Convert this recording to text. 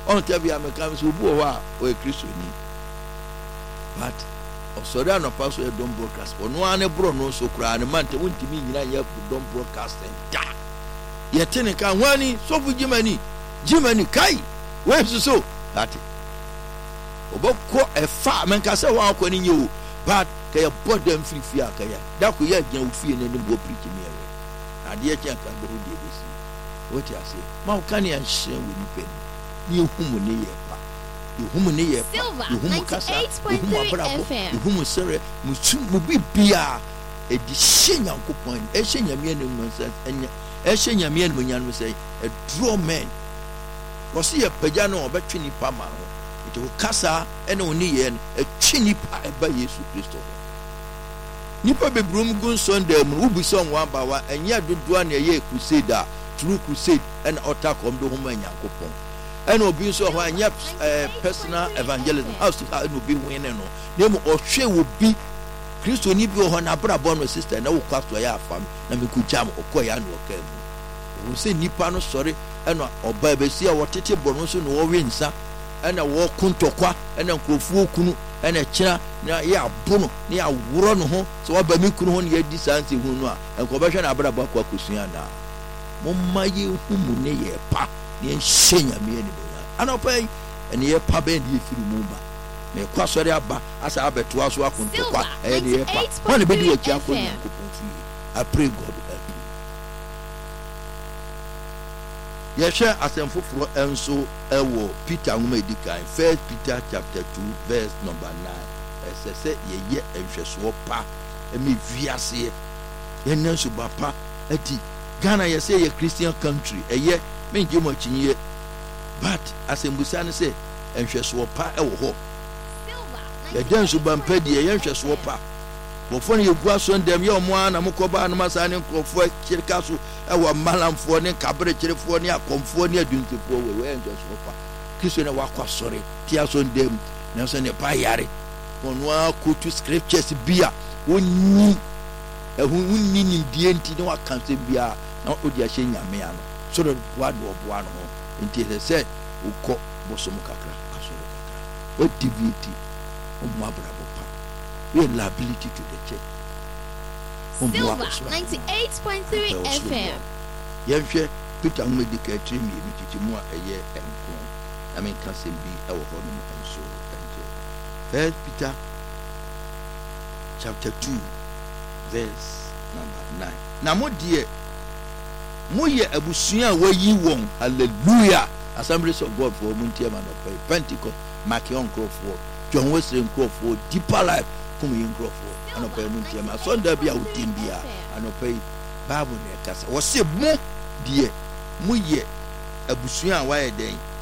on tabi ameka so bu ho a o e Kristo ni but osori anopa so e don broadcast ono ane bro no so kura ne mante wontimi nyina ye don broadcast da ye tene kan wani so fu jimani kai we so that obokọ efa menka se wa akọ ni nyewu but kay bodem free akaya da ko ya gyan ofie ne bo preach me ewe ade ya kyan ka do de besi what you say ma kan ya hye we ni pen ni ehumu ne ye pa ehumu ne ye pa ehumu kasa ehumu abrabo ehumu sere mu bibia e di hye Nyankopon e hye nyame ne mu nsa enya e hye nyame ne mu nyan mu say a draw man wasi ye pagya no obetwe ni pa ma ho ito kasa ene oni ye e twe ni pa e ba Yesu Kristo nipa bebrum gun Sunday mu ubuso nwa ba wa enya dodo na ye crusade true crusade and altar come do homa Nyankopon ene obi so ho anya personal evangelism house to no be win no dem ohwe wo bi Kristo ni bi ho na brabo no sister na wo kwasto ya afam na me kujam okoya na okamu wo se nipa no sori ene oba besi a wotete bono so no wo wensa ene wo kuntokwa ene nkrofo kunu ene kira na ya bono na ya woro no ho so waba mi kunu ho na ya di sanse hu no a enko behwe na brabo akwa kusua na momma ye humu ne ye pa ne nhenya me ne bonya anopai ene ye pa be ne firi mu ba me kwa sori aba asa abeto aso akuntokwa ene ye pa wona be di wa kia ko Nyankopon fi I pray God help you. Yesha asemfoforo enso ewo Peter nwoma edikan 1 Peter chapter 2 verse number 9 esese ye enhweso pa emi viase ye nanso ba pa ati Ghana ye say ye Christian country eye menje mo chinye but asembusa ne say enhweso pa ewo ho ye danso ba mpadi ye enhweso pa wofo ne yegu aso ndem ye omo ana mokoba na masane nkrofo kirika so ewo malamfo ne kabre kirefo ne akomfo ne aduntefo we enhweso pa Kristo ne wakwa sori ti aso ndem na so ne pa yare ono akotu scriptures bia wonni ehunni nimdie nti ne wakanse bia na odi ahye nyame ano so do wado oboa no nti se ukọ bosom kakra asoro kakra o diviti o muabrabo pa we liability to the church Silver 98.3 FM yehwe Peter Nwedika 3 mi titimu a eye enko na men kasem bi ewo ho no enso enje 1 Peter chapter 2 verse number 9 na mo die mo ye abusua wayi won hallelujah Assemblies of God for muntie man of Pentecost Makion Crawford John Wesley Crawford Deeper Life come in Crawford anopai muntie man Sunday bia utimbia anopai Bible ne kasa wo se mo die mo ye abusua wa ye den